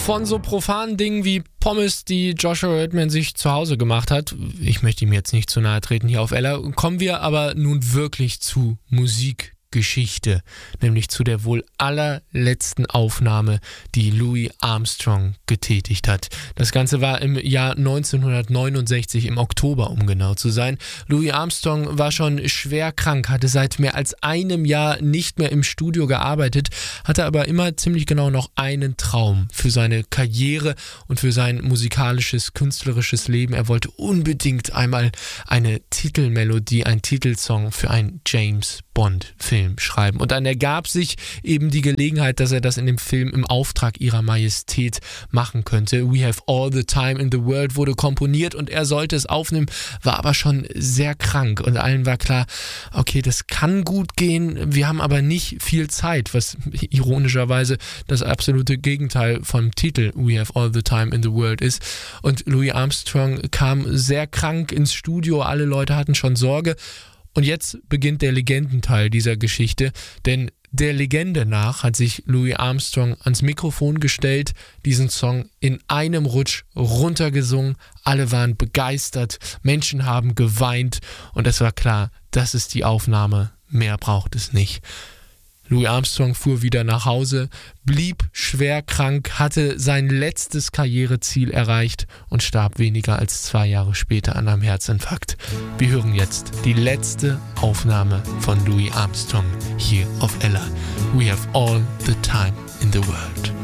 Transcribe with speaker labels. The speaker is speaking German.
Speaker 1: Von so profanen Dingen wie Pommes, die Joshua Redman sich zu Hause gemacht hat, ich möchte ihm jetzt nicht zu nahe treten hier auf Ella, kommen wir aber nun wirklich zu Musikgeschichte, nämlich zu der wohl allerletzten Aufnahme, die Louis Armstrong getätigt hat. Das Ganze war im Jahr 1969, im Oktober, um genau zu sein. Louis Armstrong war schon schwer krank, hatte seit mehr als einem Jahr nicht mehr im Studio gearbeitet, hatte aber immer ziemlich genau noch einen Traum für seine Karriere und für sein musikalisches, künstlerisches Leben. Er wollte unbedingt einmal eine Titelmelodie, einen Titelsong für einen James-Bond-Film schreiben. Und dann ergab sich eben die Gelegenheit, dass er das in dem Film im Auftrag ihrer Majestät machen könnte. We Have All the Time in the World wurde komponiert und er sollte es aufnehmen, war aber schon sehr krank und allen war klar, okay, das kann gut gehen, wir haben aber nicht viel Zeit, was ironischerweise das absolute Gegenteil vom Titel We Have All the Time in the World ist. Und Louis Armstrong kam sehr krank ins Studio, alle Leute hatten schon Sorge. Und jetzt beginnt der Legendenteil dieser Geschichte, denn der Legende nach hat sich Louis Armstrong ans Mikrofon gestellt, diesen Song in einem Rutsch runtergesungen, alle waren begeistert, Menschen haben geweint und es war klar, das ist die Aufnahme, mehr braucht es nicht. Louis Armstrong fuhr wieder nach Hause, blieb schwer krank, hatte sein letztes Karriereziel erreicht und starb weniger als 2 Jahre später an einem Herzinfarkt. Wir hören jetzt die letzte Aufnahme von Louis Armstrong hier auf Ella. We have all the time in the world.